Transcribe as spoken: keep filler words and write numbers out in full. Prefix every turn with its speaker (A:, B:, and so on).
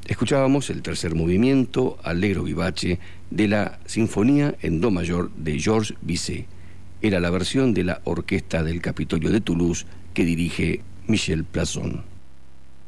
A: Escuchábamos el tercer movimiento, Allegro vivace, de la Sinfonía en Do mayor de Georges Bizet. Era la versión de la Orquesta del Capitolio de Toulouse que dirige Michel Plasson.